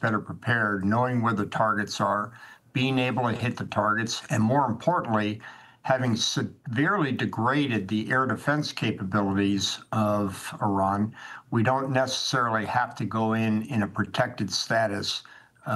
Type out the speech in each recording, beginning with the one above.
better prepared, knowing where the targets are, being able to hit the targets, and more importantly, having severely degraded the air defense capabilities of Iran, we don't necessarily have to go in a protected status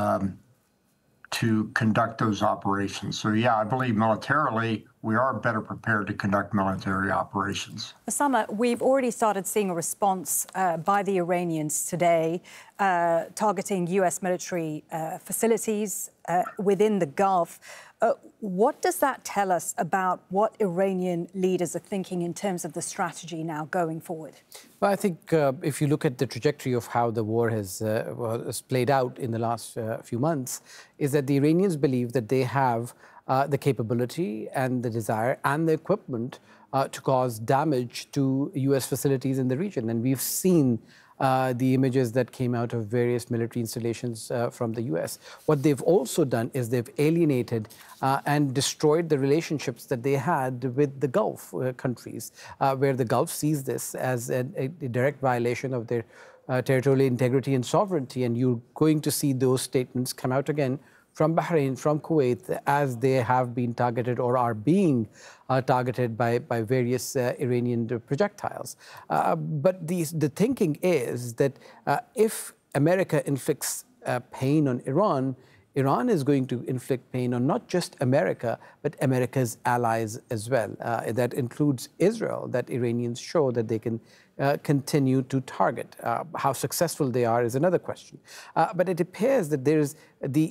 to conduct those operations. So yeah, I believe militarily, we are better prepared to conduct military operations. Osama, we've already started seeing a response by the Iranians today targeting U.S. military facilities within the Gulf. What does that tell us about what Iranian leaders are thinking in terms of the strategy now going forward? Well, I think if you look at the trajectory of how the war has played out in the last few months, is that the Iranians believe that they have the capability and the desire and the equipment to cause damage to U.S. facilities in the region. And we've seen the images that came out of various military installations from the U.S. What they've also done is they've alienated and destroyed the relationships that they had with the Gulf countries, where the Gulf sees this as a direct violation of their territorial integrity and sovereignty. And you're going to see those statements come out again from Bahrain, from Kuwait, as they have been targeted or are being targeted by various Iranian projectiles. But the thinking is that if America inflicts pain on Iran, Iran is going to inflict pain on not just America, but America's allies as well. That includes Israel, that Iranians show that they can continue to target. How successful they are is another question. But it appears that there is the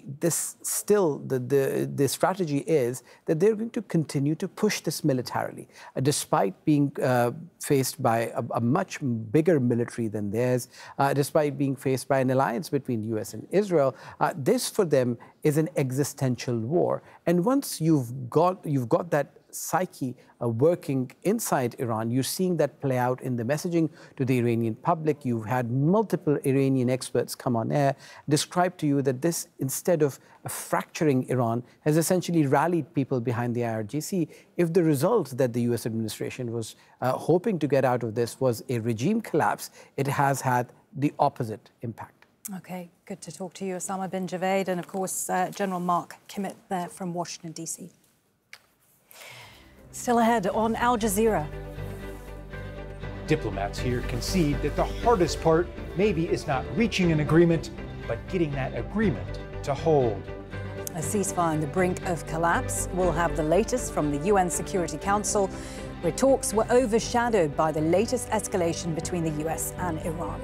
strategy is that they're going to continue to push this militarily, despite being faced by a much bigger military than theirs, despite being faced by an alliance between the US and Israel. This for them is an existential war. And once you've got that psyche working inside Iran, you're seeing that play out in the messaging to the Iranian public. You've had multiple Iranian experts come on air, describe to you that this, instead of fracturing Iran, has essentially rallied people behind the IRGC. If the result that the US administration was hoping to get out of this was a regime collapse, it has had the opposite impact. Okay, good to talk to you, Osama bin Javaid, and of course, General Mark Kimmitt there from Washington, D.C. Still ahead on Al Jazeera. Diplomats here concede that the hardest part maybe is not reaching an agreement, but getting that agreement to hold. A ceasefire on the brink of collapse. We'll have the latest from the UN Security Council, where talks were overshadowed by the latest escalation between the US and Iran.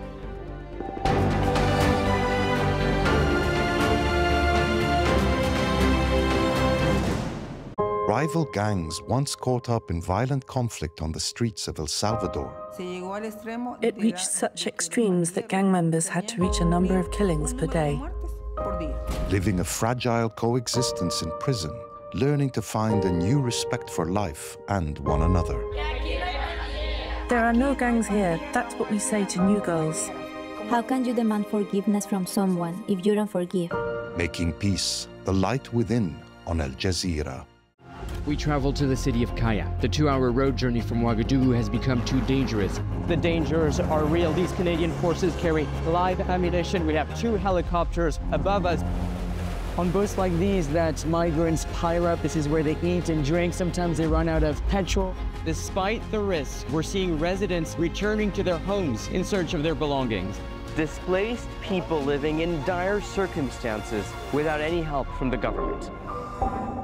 Rival gangs once caught up in violent conflict on the streets of El Salvador. It reached such extremes that gang members had to reach a number of killings per day. Living a fragile coexistence in prison, learning to find a new respect for life and one another. There are no gangs here. That's what we say to new girls. How can you demand forgiveness from someone if you don't forgive? Making peace, the light within on Al Jazeera. We travel to the city of Kaya. The 2-hour road journey from Ouagadougou has become too dangerous. The dangers are real. These Canadian forces carry live ammunition. We have 2 helicopters above us. On boats like these that migrants pile up, this is where they eat and drink. Sometimes they run out of petrol. Despite the risks, we're seeing residents returning to their homes in search of their belongings. Displaced people living in dire circumstances without any help from the government.